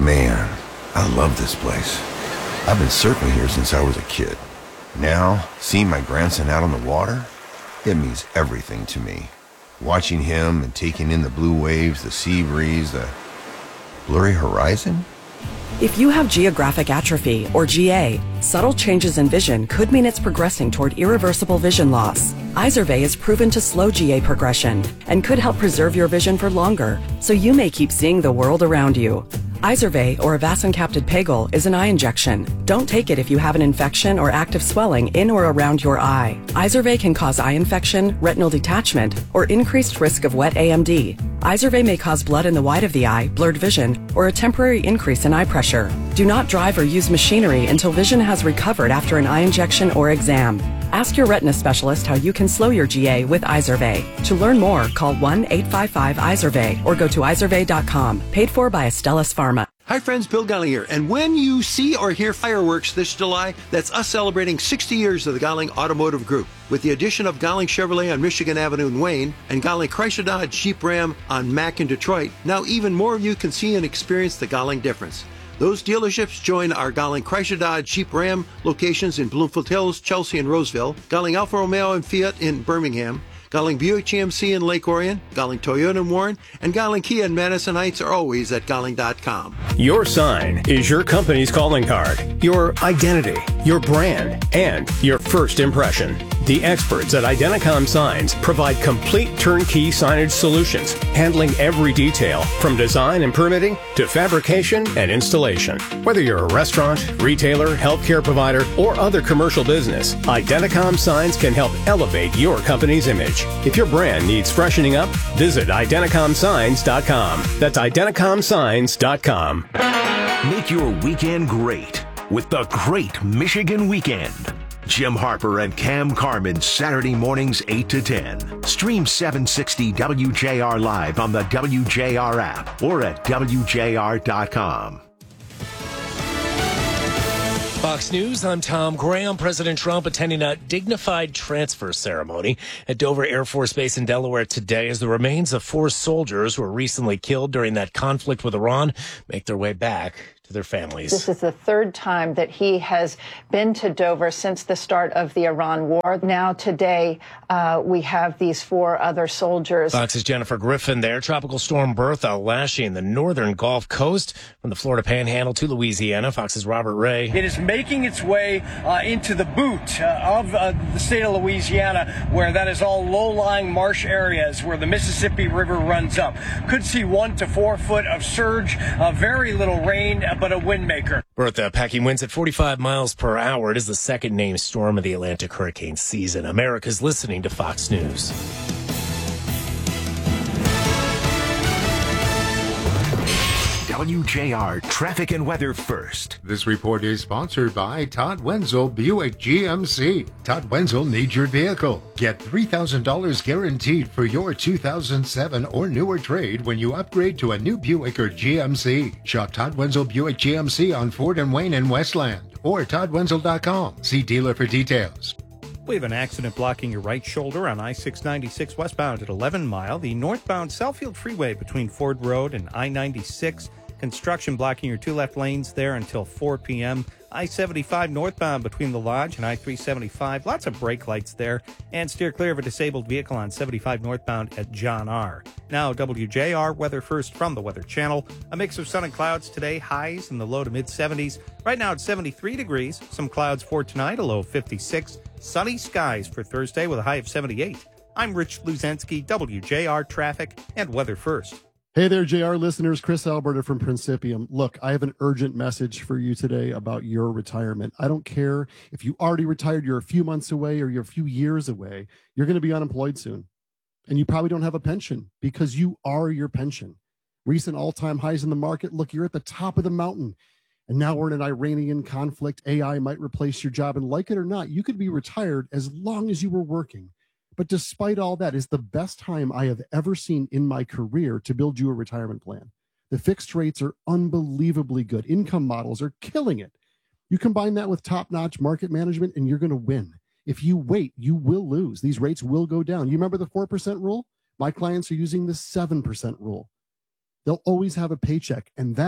Man, I love this place. I've been surfing here since I was a kid. Now, seeing my grandson out on the water, it means everything to me. Watching him and taking in the blue waves, the sea breeze, the blurry horizon. If you have geographic atrophy, or GA, subtle changes in vision could mean it's progressing toward irreversible vision loss. Izervay is proven to slow GA progression and could help preserve your vision for longer, so you may keep seeing the world around you. Izervay, or avacincaptad pegol, is an eye injection. Don't take it if you have an infection or active swelling in or around your eye. Izervay can cause eye infection, retinal detachment, or increased risk of wet AMD. Izervay may cause blood in the white of the eye, blurred vision, or a temporary increase in eye pressure. Do not drive or use machinery until vision has recovered after an eye injection or exam. Ask your retina specialist how you can slow your GA with Izervay. To learn more, call 1-855-IZERVAY or go to izervay.com. Paid for by Astellas Pharma. Hi friends, Bill Gowling here. And when you see or hear fireworks this July, that's us celebrating 60 years of the Gowling Automotive Group. With the addition of Gowling Chevrolet on Michigan Avenue in Wayne and Gowling Chrysler Dodge Jeep Ram on Mack in Detroit, now even more of you can see and experience the Gowling difference. Those dealerships join our Gowling Chrysler Dodge Jeep Ram locations in Bloomfield Hills, Chelsea, and Roseville, Gowling Alfa Romeo and Fiat in Birmingham, Gowling Buick GMC in Lake Orion, Gowling Toyota in Warren, and Gowling Kia in Madison Heights are always at Gowling.com. Your sign is your company's calling card, your identity, your brand, and your first impression. The experts at Identicom Signs provide complete turnkey signage solutions, handling every detail from design and permitting to fabrication and installation. Whether you're a restaurant, retailer, healthcare provider, or other commercial business, Identicom Signs can help elevate your company's image. If your brand needs freshening up, visit IdenticomSigns.com. That's IdenticomSigns.com. Make your weekend great with the Great Michigan Weekend. Jim Harper and Cam Carmen, Saturday mornings 8 to 10. Stream 760 WJR live on the WJR app or at WJR.com. Fox News, I'm Tom Graham. President Trump attending a dignified transfer ceremony at Dover Air Force Base in Delaware today as the remains of 4 soldiers who were recently killed during that conflict with Iran make their way back to their families. This is the 3rd time that he has been to Dover since the start of the Iran war. Now today, we have these 4 other soldiers. Fox's Jennifer Griffin there. Tropical storm Bertha lashing the northern Gulf Coast from the Florida Panhandle to Louisiana. Fox's Robert Ray. It is making its way into the boot of the state of Louisiana, where that is all low-lying marsh areas where the Mississippi River runs up. Could see 1 to 4 foot of surge, very little rain, but a wind maker. Bertha packing winds at 45 miles per hour. It is the second named storm of the Atlantic hurricane season. America's listening to Fox News. WJR Traffic and Weather First. This report is sponsored by Todd Wenzel Buick GMC. Todd Wenzel needs your vehicle. Get $3,000 guaranteed for your 2007 or newer trade when you upgrade to a new Buick or GMC. Shop Todd Wenzel Buick GMC on Ford and Wayne in Westland or ToddWenzel.com. See dealer for details. We have an accident blocking your right shoulder on I-696 westbound at 11 Mile. The northbound Southfield Freeway between Ford Road and I-96. Construction blocking your 2 left lanes there until 4 p.m. I-75 northbound between the Lodge and I-375. Lots of brake lights there. And steer clear of a disabled vehicle on 75 northbound at John R. Now, WJR Weather First from the Weather Channel. A mix of sun and clouds today. Highs in the low to mid-70s. Right now it's 73 degrees. Some clouds for tonight, a low of 56. Sunny skies for Thursday with a high of 78. I'm Rich Luzensky, WJR Traffic and Weather First. Hey there, JR listeners. Chris Alberta from Principium. Look, I have an urgent message for you today about your retirement. I don't care if you already retired, you're a few months away, or you're a few years away. You're going to be unemployed soon. And you probably don't have a pension because you are your pension. Recent all-time highs in the market. Look, you're at the top of the mountain. And now we're in an Iranian conflict. AI might replace your job. And like it or not, you could be retired as long as you were working. But despite all that, it's the best time I have ever seen in my career to build you a retirement plan. The fixed rates are unbelievably good. Income models are killing it. You combine that with top-notch market management, and you're going to win. If you wait, you will lose. These rates will go down. You remember the 4% rule? My clients are using the 7% rule. They'll always have a paycheck, and that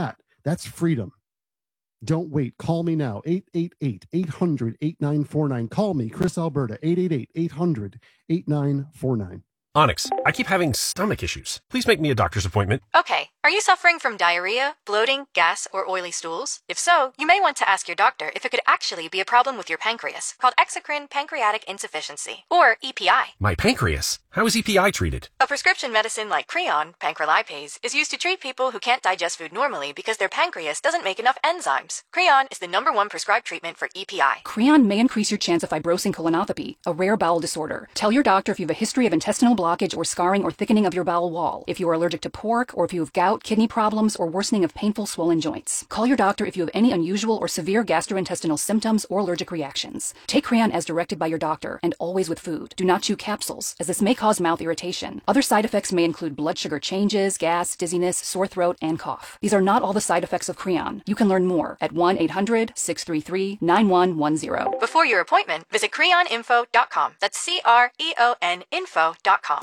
That's freedom. Don't wait. Call me now. 888-800-8949. Call me, Chris Alberta, 888-800-8949. Onyx, I keep having stomach issues. Please make me a doctor's appointment. Okay. Are you suffering from diarrhea, bloating, gas, or oily stools? If so, you may want to ask your doctor if it could actually be a problem with your pancreas, called exocrine pancreatic insufficiency, or EPI. My pancreas? How is EPI treated? A prescription medicine like Creon, pancrelipase, is used to treat people who can't digest food normally because their pancreas doesn't make enough enzymes. Creon is the #1 prescribed treatment for EPI. Creon may increase your chance of fibrosing colonopathy, a rare bowel disorder. Tell your doctor if you have a history of intestinal blockage or scarring or thickening of your bowel wall, if you are allergic to pork, or if you have gout, kidney problems, or worsening of painful swollen joints. Call your doctor if you have any unusual or severe gastrointestinal symptoms or allergic reactions. Take Creon as directed by your doctor, and always with food. Do not chew capsules, as this may cause mouth irritation. Other side effects may include blood sugar changes, gas, dizziness, sore throat, and cough. These are not all the side effects of Creon. You can learn more at 1-800-633-9110. Before your appointment, visit creoninfo.com. That's CREON info.com.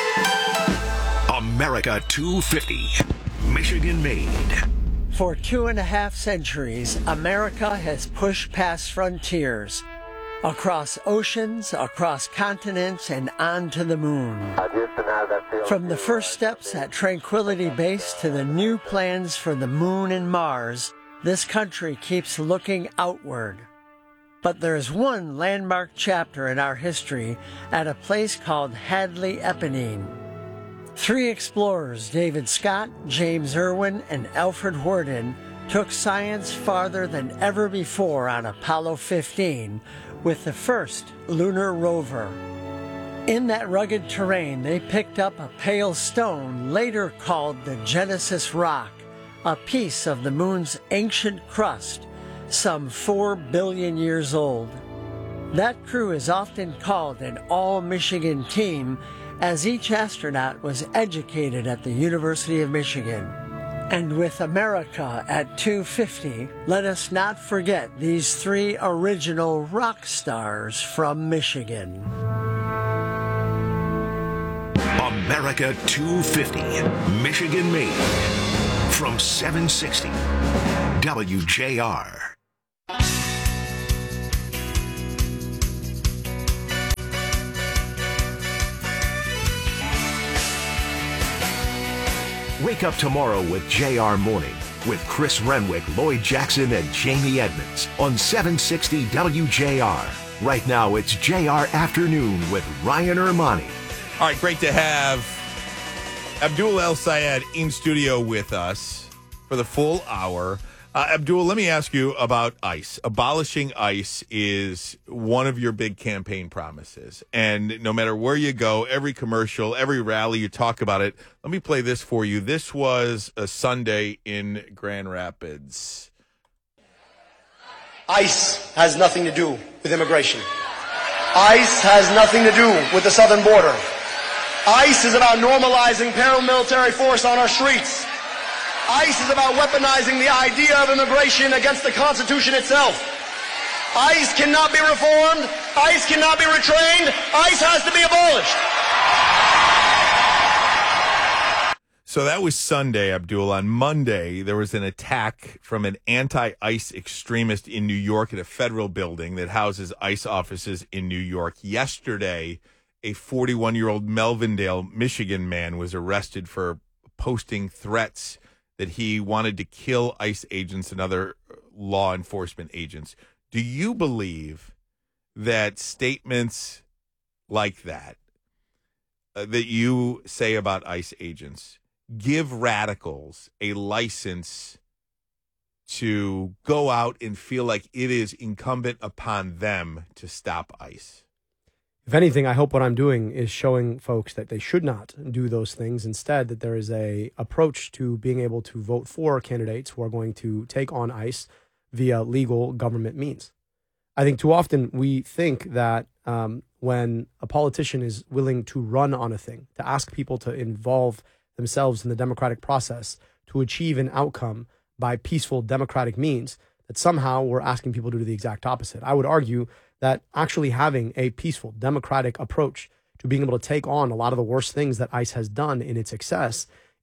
America 250, Michigan made. For 2.5 centuries, America has pushed past frontiers, across oceans, across continents, and onto the moon. From the first steps at Tranquility Base to the new plans for the moon and Mars, this country keeps looking outward. But there's one landmark chapter in our history at a place called Hadley Eponine. 3 explorers, David Scott, James Irwin, and Alfred Worden, took science farther than ever before on Apollo 15 with the first lunar rover. In that rugged terrain, they picked up a pale stone later called the Genesis Rock, a piece of the moon's ancient crust, some 4 billion years old. That crew is often called an all-Michigan team, as each astronaut was educated at the University of Michigan. And with America at 250, let us not forget these 3 original rock stars from Michigan. America 250, Michigan made. From 760 WJR. Wake up tomorrow with JR Morning with Chris Renwick, Lloyd Jackson, and Jamie Edmonds on 760 WJR. Right now, it's JR Afternoon with Ryan Ermani. All right, great to have Abdul El Sayed in studio with us for the full hour. Abdul, let me ask you about ICE. Abolishing ICE is one of your big campaign promises. And no matter where you go, every commercial, every rally, you talk about it. Let me play this for you. This was a Sunday in Grand Rapids. ICE has nothing to do with immigration. ICE has nothing to do with the southern border. ICE is about normalizing paramilitary force on our streets. ICE is about weaponizing the idea of immigration against the Constitution itself. ICE cannot be reformed. ICE cannot be retrained. ICE has to be abolished. So that was Sunday, Abdul. On Monday, there was an attack from an anti-ICE extremist in New York at a federal building that houses ICE offices in New York. Yesterday, a 41-year-old Melvindale, Michigan man was arrested for posting threats that he wanted to kill ICE agents and other law enforcement agents. Do you believe that statements like that, that you say about ICE agents, give radicals a license to go out and feel like it is incumbent upon them to stop ICE? If anything, I hope what I'm doing is showing folks that they should not do those things. Instead, that there is a approach to being able to vote for candidates who are going to take on ICE via legal government means. I think too often we think that when a politician is willing to run on a thing, to ask people to involve themselves in the democratic process, to achieve an outcome by peaceful democratic means, that somehow we're asking people to do the exact opposite. I would argue that actually having a peaceful democratic approach to being able to take on a lot of the worst things that ICE has done in its success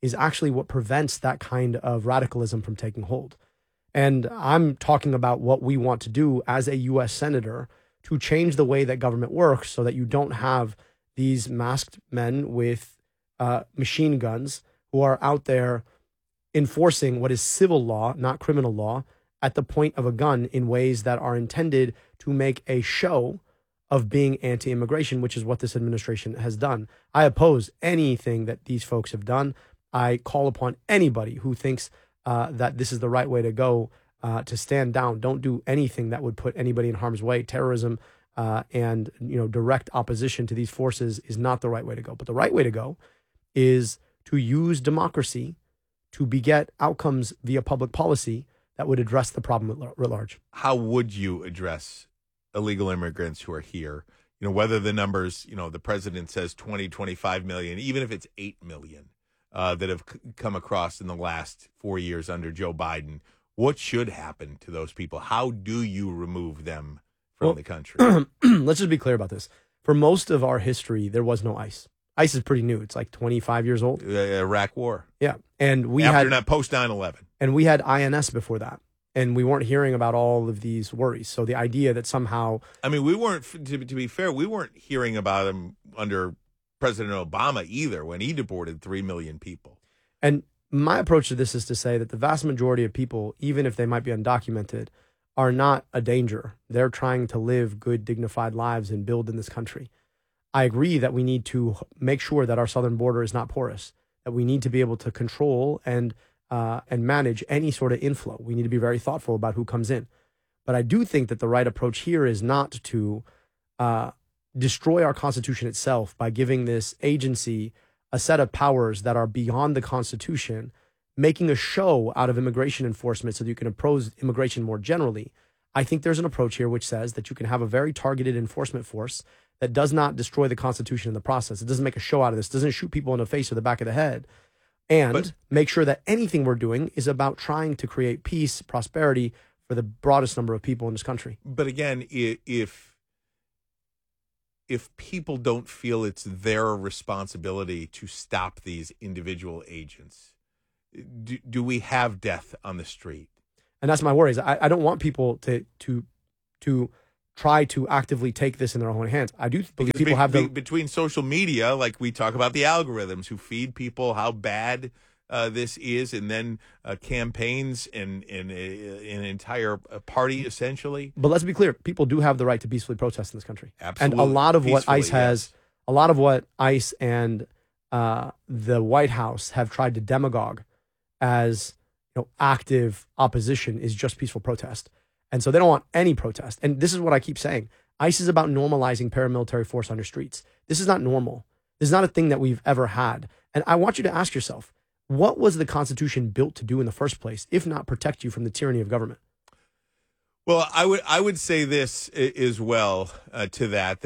is actually what prevents that kind of radicalism from taking hold. And I'm talking about what we want to do as a U.S. senator to change the way that government works so that you don't have these masked men with machine guns who are out there enforcing what is civil law, not criminal law, at the point of a gun in ways that are intended to make a show of being anti-immigration, which is what this administration has done. I oppose anything that these folks have done. I call upon anybody who thinks that this is the right way to go to stand down. Don't do anything that would put anybody in harm's way. Terrorism and direct opposition to these forces is not the right way to go. But the right way to go is to use democracy to beget outcomes via public policy that would address the problem at large. How would you address illegal immigrants who are here? Whether the numbers, the president says 20, 25 million, even if it's 8 million that have come across in the last 4 years under Joe Biden, what should happen to those people? How do you remove them from the country? Let's just be clear about this. For most of our history, there was no ICE. ICE is pretty new. It's like 25 years old. Iraq War. Yeah. And we post 9/11. And we had INS before that. And we weren't hearing about all of these worries. So the idea that somehow... I mean, we weren't, to be fair, we weren't hearing about them under President Obama either when he deported 3 million people. And my approach to this is to say that the vast majority of people, even if they might be undocumented, are not a danger. They're trying to live good, dignified lives and build in this country. I agree that we need to make sure that our southern border is not porous, that we need to be able to control and manage any sort of inflow. We need to be very thoughtful about who comes in. But I do think that the right approach here is not to destroy our Constitution itself by giving this agency a set of powers that are beyond the Constitution, making a show out of immigration enforcement so that you can oppose immigration more generally. I think there's an approach here which says that you can have a very targeted enforcement force that does not destroy the Constitution in the process. It doesn't make a show out of this. It doesn't shoot people in the face or the back of the head. And make sure that anything we're doing is about trying to create peace, prosperity for the broadest number of people in this country. But again, if people don't feel it's their responsibility to stop these individual agents, do we have death on the street? And that's my worries. I don't want people to try to actively take this in their own hands. I do believe people have between social media, like we talk about the algorithms who feed people how bad this is, and then campaigns and an entire party essentially. But let's be clear: people do have the right to peacefully protest in this country. Absolutely, and a lot of what ICE has, yes. a lot of what ICE and the White House have tried to demagogue as active opposition is just peaceful protest. And so they don't want any protest. And this is what I keep saying. ICE is about normalizing paramilitary force on your streets. This is not normal. This is not a thing that we've ever had. And I want you to ask yourself, what was the Constitution built to do in the first place, if not protect you from the tyranny of government? Well, I would say this as well to that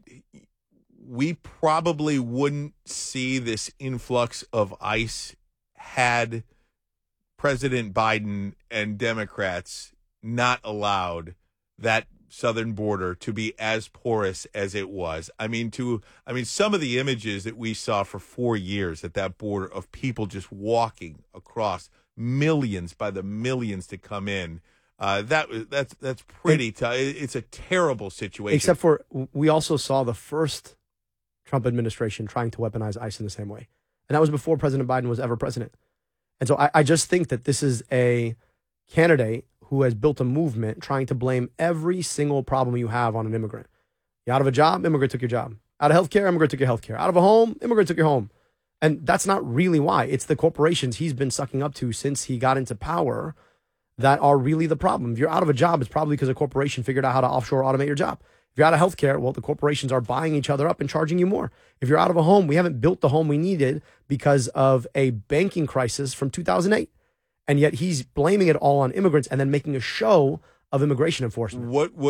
we probably wouldn't see this influx of ICE had President Biden and Democrats not allowed that southern border to be as porous as it was. I mean, some of the images that we saw for 4 years at that border of people just walking across, millions by the millions to come in. That's pretty tough. It's a terrible situation. Except for we also saw the first Trump administration trying to weaponize ICE in the same way. And that was before President Biden was ever president. And so I just think that this is a candidate who has built a movement trying to blame every single problem you have on an immigrant. You're out of a job, immigrant took your job. Out of healthcare, immigrant took your healthcare. Out of a home, immigrant took your home. And that's not really why. It's the corporations he's been sucking up to since he got into power that are really the problem. If you're out of a job, it's probably because a corporation figured out how to offshore automate your job. If you're out of healthcare, well, the corporations are buying each other up and charging you more. If you're out of a home, we haven't built the home we needed because of a banking crisis from 2008. And yet he's blaming it all on immigrants and then making a show of immigration enforcement.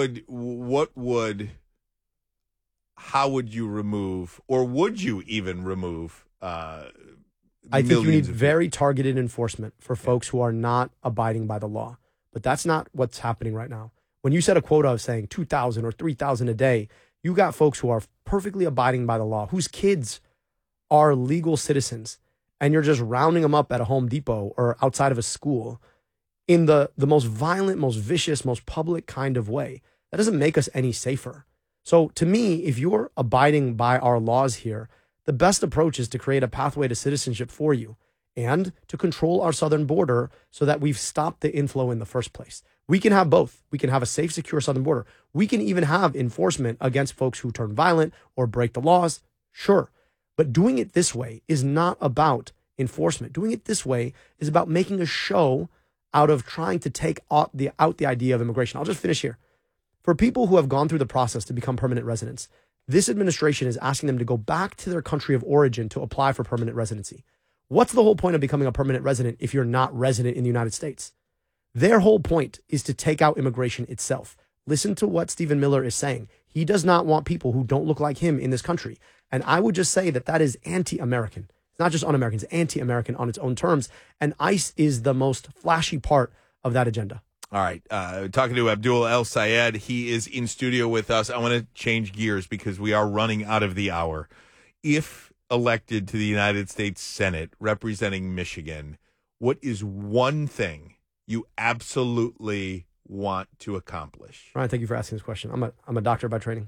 How would you remove, or would you even remove, I think you need very targeted enforcement for folks who are not abiding by the law. But that's not what's happening right now. When you set a quota of saying 2,000 or 3,000 a day, you got folks who are perfectly abiding by the law, whose kids are legal citizens, and you're just rounding them up at a Home Depot or outside of a school in the most violent, most vicious, most public kind of way, that doesn't make us any safer. So to me, if you're abiding by our laws here, the best approach is to create a pathway to citizenship for you and to control our southern border so that we've stopped the inflow in the first place. We can have both. We can have a safe, secure southern border. We can even have enforcement against folks who turn violent or break the laws. Sure. But doing it this way is not about enforcement. Doing it this way is about making a show out of trying to take out the idea of immigration. I'll just finish here. For people who have gone through the process to become permanent residents, this administration is asking them to go back to their country of origin to apply for permanent residency. What's the whole point of becoming a permanent resident if you're not resident in the United States? Their whole point is to take out immigration itself. Listen to what Stephen Miller is saying. He does not want people who don't look like him in this country. And I would just say that that is anti-American. It's not just un-American, it's anti-American on its own terms. And ICE is the most flashy part of that agenda. All right. Talking to Abdul El-Sayed. He is in studio with us. I want to change gears because we are running out of the hour. If elected to the United States Senate representing Michigan, what is one thing you absolutely want to accomplish? Ryan, thank you for asking this question. I'm a doctor by training.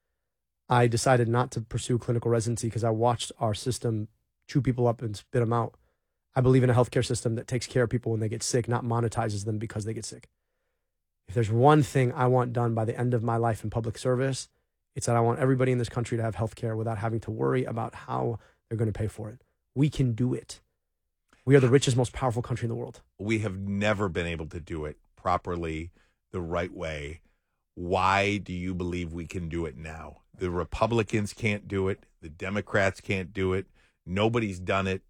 I decided not to pursue clinical residency because I watched our system chew people up and spit them out. I believe in a healthcare system that takes care of people when they get sick, not monetizes them because they get sick. If there's one thing I want done by the end of my life in public service, it's that I want everybody in this country to have healthcare without having to worry about how they're going to pay for it. We can do it. We are the richest, most powerful country in the world. We have never been able to do it properly, the right way. Why do you believe we can do it now? The Republicans can't do it. The Democrats can't do it. Nobody's done it.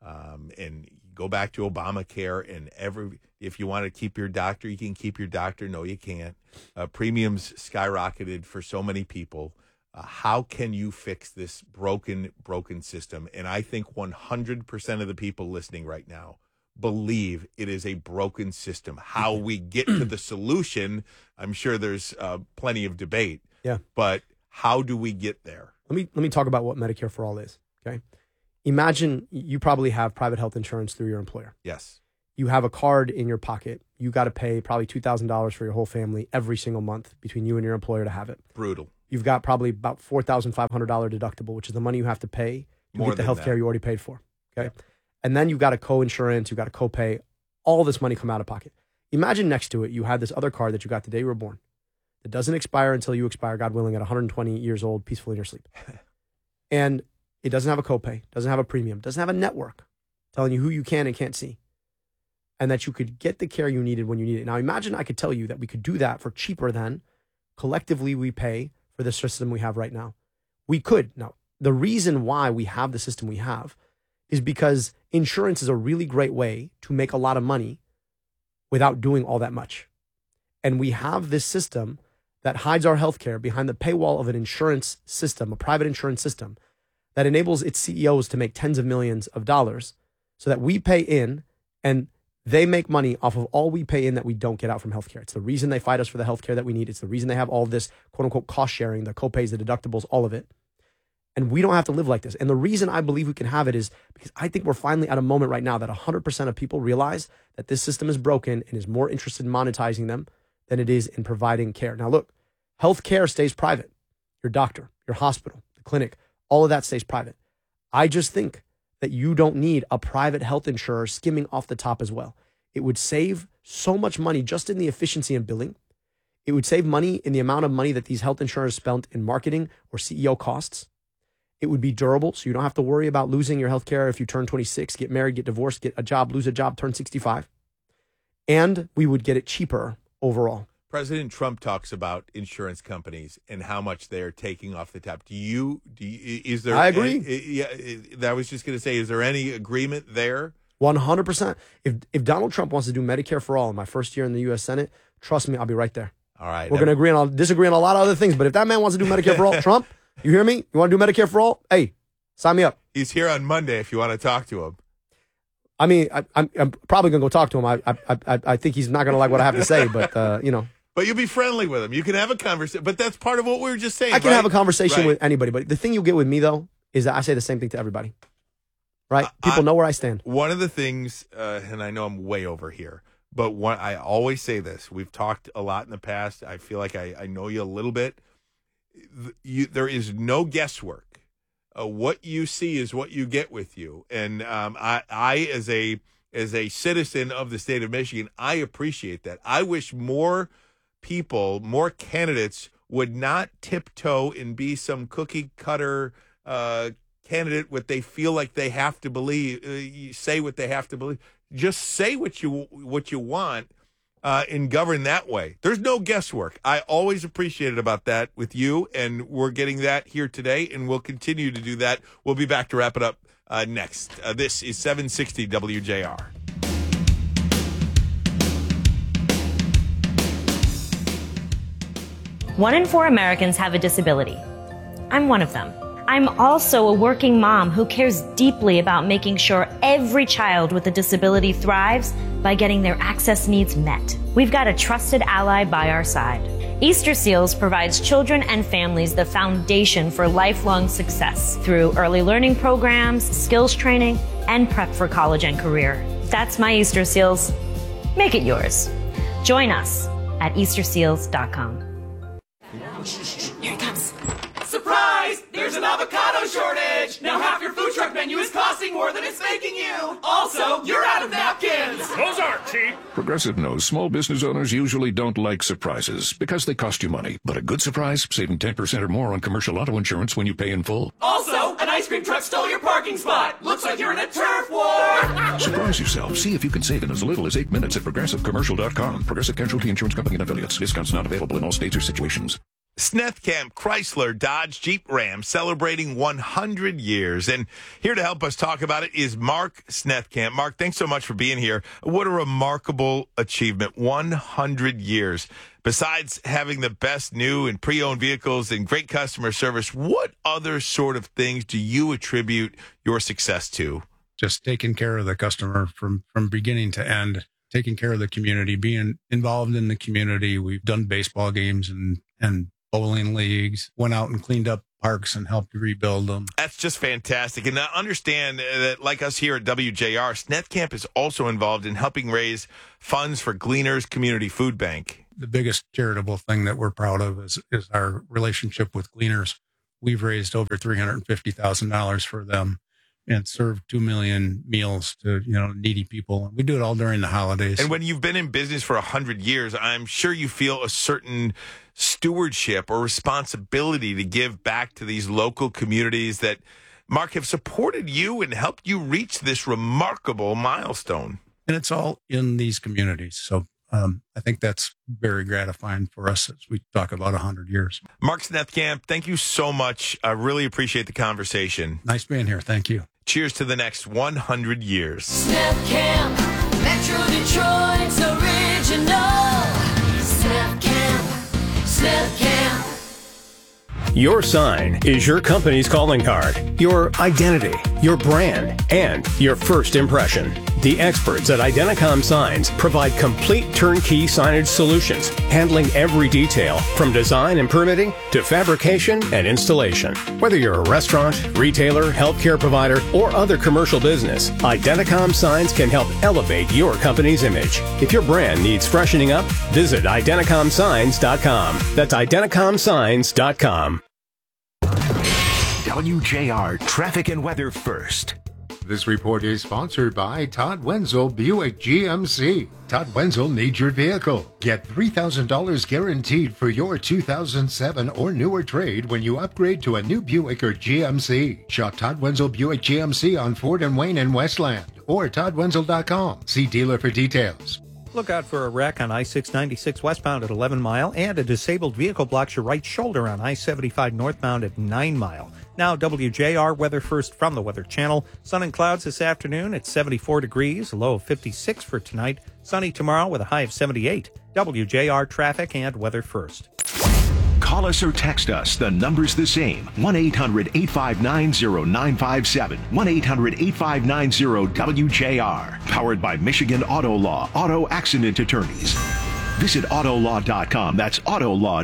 And go back to Obamacare, and if you want to keep your doctor, you can keep your doctor. No, you can't. Premiums skyrocketed for so many people. How can you fix this broken system? And I think 100% of the people listening right now believe it is a broken system. How we get to the solution, I'm sure there's plenty of debate. Yeah. But how do we get there? Let me talk about what Medicare for All is. Okay. Imagine you probably have private health insurance through your employer. Yes. You have a card in your pocket. You got to pay probably $2,000 for your whole family every single month between you and your employer to have it. Brutal. You've got probably about $4,500 deductible, which is the money you have to pay to get the health care you already paid for. Okay. Yeah. And then you've got a co-insurance, you've got a co-pay, all this money come out of pocket. Imagine next to it, you had this other card that you got the day you were born that doesn't expire until you expire, God willing, at 120 years old, peacefully in your sleep. And it doesn't have a copay, doesn't have a premium, doesn't have a network telling you who you can and can't see, and that you could get the care you needed when you need it. Now, imagine I could tell you that we could do that for cheaper than collectively we pay for the system we have right now. We could. Now, the reason why we have the system we have is because insurance is a really great way to make a lot of money without doing all that much. And we have this system that hides our healthcare behind the paywall of an insurance system, a private insurance system, that enables its CEOs to make tens of millions of dollars so that we pay in and they make money off of all we pay in that we don't get out from healthcare. It's the reason they fight us for the healthcare that we need. It's the reason they have all this quote unquote cost sharing, the copays, the deductibles, all of it. And we don't have to live like this. And the reason I believe we can have it is because I think we're finally at a moment right now that 100% of people realize that this system is broken and is more interested in monetizing them than it is in providing care. Now, look, healthcare stays private. Your doctor, your hospital, the clinic, all of that stays private. I just think that you don't need a private health insurer skimming off the top as well. It would save so much money just in the efficiency of billing. It would save money in the amount of money that these health insurers spent in marketing or CEO costs. It would be durable, so you don't have to worry about losing your health care if you turn 26, get married, get divorced, get a job, lose a job, turn 65. And we would get it cheaper overall. President Trump talks about insurance companies and how much they're taking off the top. Is there? I agree. I was just going to say, is there any agreement there? 100%. If Donald Trump wants to do Medicare for all in my first year in the U.S. Senate, trust me, I'll be right there. All right. We're going to disagree on a lot of other things, but if that man wants to do Medicare for all, Trump, you hear me? You want to do Medicare for all? Hey, sign me up. He's here on Monday if you want to talk to him. I mean, I'm probably going to go talk to him. I think he's not going to like what I have to say, but, you know. But you'll be friendly with him. You can have a conversation. But that's part of what we were just saying. I can have a conversation right. with anybody. But the thing you'll get with me, though, is that I say the same thing to everybody. right? People know where I stand. One of the things, and I know I'm way over here, but I always say this. We've talked a lot in the past. I feel like I know you a little bit. There is no guesswork. What you see is what you get with you. And I as a citizen of the state of Michigan, I appreciate that. I wish more people, more candidates would not tiptoe and be some cookie cutter candidate what they feel like they have to believe, say what they have to believe. Just say what you want and govern that way. There's no guesswork. I always appreciated about that with you, and we're getting that here today, and we'll continue to do that. We'll be back to wrap it up next. This is 760 WJR. One in 4 Americans have a disability. I'm one of them. I'm also a working mom who cares deeply about making sure every child with a disability thrives by getting their access needs met. We've got a trusted ally by our side. Easter Seals provides children and families the foundation for lifelong success through early learning programs, skills training, and prep for college and career. That's my Easter Seals. Make it yours. Join us at easterseals.com. Here it comes. Surprise! There's an avocado shortage! Now half your food truck menu is costing more than it's making you! Also, you're out of napkins! Those aren't cheap! Progressive knows small business owners usually don't like surprises because they cost you money. But a good surprise, saving 10% or more on commercial auto insurance when you pay in full. Also, an ice cream truck stole your parking spot! Looks like you're in a turf war! Surprise yourself. See if you can save in as little as 8 minutes at ProgressiveCommercial.com. Progressive Casualty Insurance Company and Affiliates. Discounts not available in all states or situations. Snethkamp Chrysler Dodge Jeep Ram celebrating 100 years. And here to help us talk about it is Mark Snethkamp. Mark, thanks so much for being here. What a remarkable achievement. 100 years. Besides having the best new and pre-owned vehicles and great customer service, what other sort of things do you attribute your success to? Just taking care of the customer from beginning to end, taking care of the community, being involved in the community. We've done baseball games and bowling leagues, went out and cleaned up parks and helped rebuild them. That's just fantastic. And I understand that, like us here at WJR, Snethkamp is also involved in helping raise funds for Gleaners Community Food Bank. The biggest charitable thing that we're proud of is our relationship with Gleaners. We've raised over $350,000 for them and served 2 million meals to, needy people. We do it all during the holidays. And when you've been in business for 100 years, I'm sure you feel a certain stewardship or responsibility to give back to these local communities that, Mark, have supported you and helped you reach this remarkable milestone. And it's all in these communities. So I think that's very gratifying for us as we talk about 100 years. Mark Snethkamp, thank you so much. I really appreciate the conversation. Nice being here. Thank you. Cheers to the next 100 years. Snethkamp, Metro Detroit's original. Snethkamp. Your sign is your company's calling card, your identity, your brand, and your first impression. The experts at Identicom Signs provide complete turnkey signage solutions, handling every detail from design and permitting to fabrication and installation. Whether you're a restaurant, retailer, healthcare provider, or other commercial business, Identicom Signs can help elevate your company's image. If your brand needs freshening up, visit IdenticomSigns.com. That's IdenticomSigns.com. WJR Traffic and Weather First. This report is sponsored by Todd Wenzel Buick GMC. Todd Wenzel needs your vehicle. Get $3,000 guaranteed for your 2007 or newer trade when you upgrade to a new Buick or GMC. Shop Todd Wenzel Buick GMC on Ford and Wayne in Westland or ToddWenzel.com. See dealer for details. Look out for a wreck on I-696 westbound at 11 Mile, and a disabled vehicle blocks your right shoulder on I-75 northbound at 9 Mile. Now, WJR Weather First from the Weather Channel. Sun and clouds this afternoon at 74 degrees, a low of 56 for tonight. Sunny tomorrow with a high of 78. WJR Traffic and Weather First. Call us or text us. The number's the same. 1-800-859-0957. 1-800-859-WJR. Powered by Michigan Auto Law. Auto Accident Attorneys. Visit Autolaw.com. That's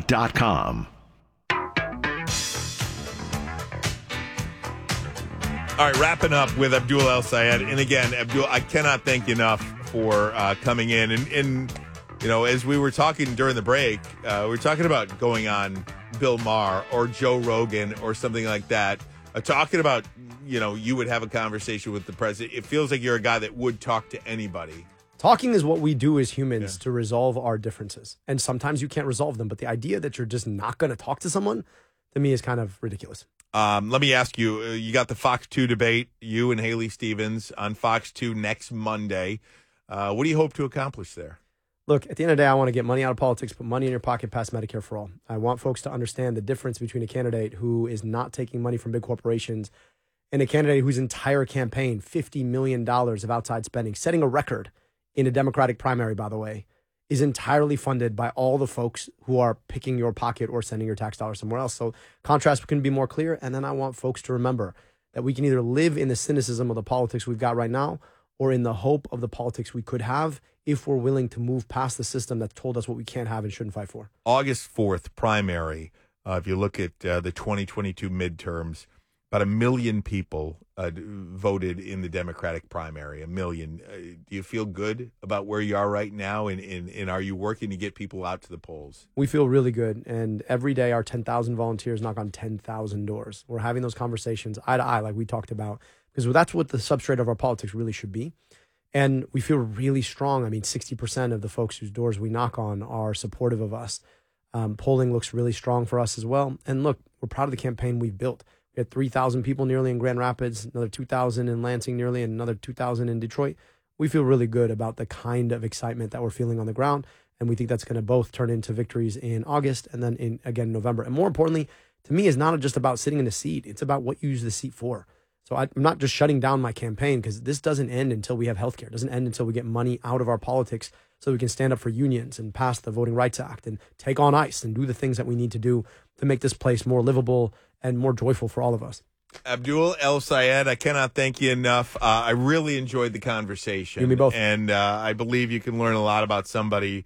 Autolaw.com. All right, wrapping up with Abdul El-Sayed. And again, Abdul, I cannot thank you enough for coming in. And, you know, as we were talking during the break, we were talking about going on Bill Maher or Joe Rogan or something like that. Talking about, you know, you would have a conversation with the president. It feels like you're a guy that would talk to anybody. Talking is what we do as humans to resolve our differences. And sometimes you can't resolve them. But the idea that you're just not going to talk to someone, to me, is kind of ridiculous. Let me ask you, you got the Fox 2 debate, you and Haley Stevens on Fox 2 next Monday. What do you hope to accomplish there? Look, at the end of the day, I want to get money out of politics, put money in your pocket past Medicare for all. I want folks to understand the difference between a candidate who is not taking money from big corporations and a candidate whose entire campaign, $50 million of outside spending, setting a record in a Democratic primary, by the way, is entirely funded by all the folks who are picking your pocket or sending your tax dollars somewhere else. So contrast can be more clear. And then I want folks to remember that we can either live in the cynicism of the politics we've got right now or in the hope of the politics we could have if we're willing to move past the system that's told us what we can't have and shouldn't fight for. August 4th primary, if you look at the 2022 midterms, about 1 million people voted in the Democratic primary, 1 million. Do you feel good about where you are right now? And are you working to get people out to the polls? We feel really good. And every day our 10,000 volunteers knock on 10,000 doors. We're having those conversations eye to eye like we talked about, because that's what the substrate of our politics really should be. And we feel really strong. I mean, 60% of the folks whose doors we knock on are supportive of us. Polling looks really strong for us as well. And look, we're proud of the campaign we've built. We had 3,000 people nearly in Grand Rapids, another 2,000 in Lansing nearly, and another 2,000 in Detroit. We feel really good about the kind of excitement that we're feeling on the ground, and we think that's going to both turn into victories in August and then in November. And more importantly, to me, it's not just about sitting in a seat. It's about what you use the seat for. So I'm not just shutting down my campaign, because this doesn't end until we have healthcare. It doesn't end until we get money out of our politics so we can stand up for unions and pass the Voting Rights Act and take on ICE and do the things that we need to do to make this place more livable and more joyful for all of us. Abdul El-Sayed, I cannot thank you enough. I really enjoyed the conversation. You and me both. And I believe you can learn a lot about somebody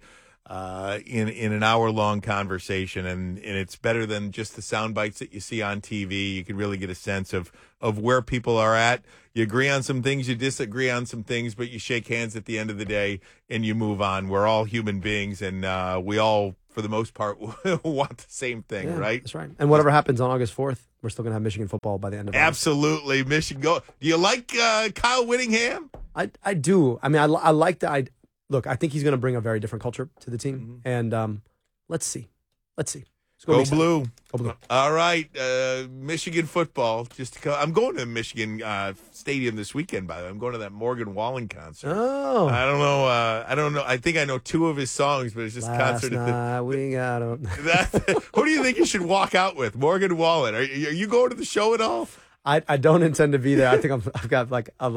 in an hour-long conversation, and it's better than just the sound bites that you see on TV. You can really get a sense of where people are at. You agree on some things, you disagree on some things, but you shake hands at the end of the day and you move on. We're all human beings, and we all, for the most part, want the same thing, right? That's right. And whatever happens on August 4th, we're still going to have Michigan football by the end of August. Absolutely. Michigan go. Do you like Kyle Whittingham? I do. I mean, I like the look, I think he's going to bring a very different culture to the team. Mm-hmm. And let's see. Let's go blue. Go blue. All right. Michigan football. I'm going to Michigan Stadium this weekend, by the way. I'm going to that Morgan Wallen concert. Oh. I don't know. I think I know 2 of his songs, but it's just concert. We got him. Who do you think you should walk out with? Morgan Wallen. Are you going to the show at all? I don't intend to be there. I think I've got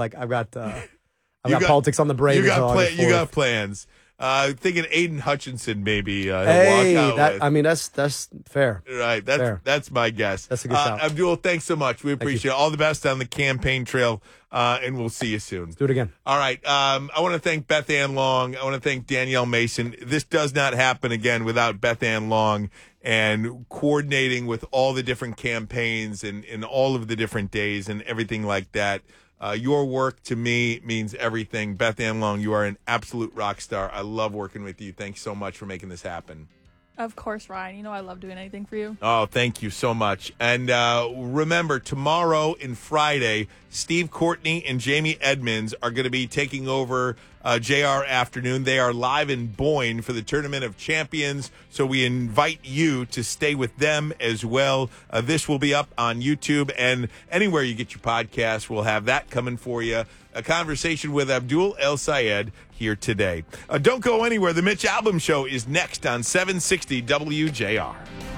politics on the brain. You got plans. Thinking Aiden Hutchinson maybe. Walk out with. I mean, that's fair. Right. That's my guess. That's a good shout. Abdul, thanks so much. We appreciate it. All the best on the campaign trail, and we'll see you soon. Let's do it again. All right. I want to thank Beth Ann Long. I want to thank Danielle Mason. This does not happen again without Beth Ann Long and coordinating with all the different campaigns and all of the different days and everything like that. Your work to me means everything. Beth Ann Long, you are an absolute rock star. I love working with you. Thanks so much for making this happen. Of course, Ryan. You know I love doing anything for you. Oh, thank you so much. And remember, tomorrow and Friday, Steve Courtney and Jamie Edmonds are going to be taking over JR Afternoon. They are live in Boyne for the Tournament of Champions, so we invite you to stay with them as well. This will be up on YouTube, and anywhere you get your podcast, we'll have that coming for you. A conversation with Abdul El-Sayed here today. Don't go anywhere. The Mitch Albom Show is next on 760 WJR.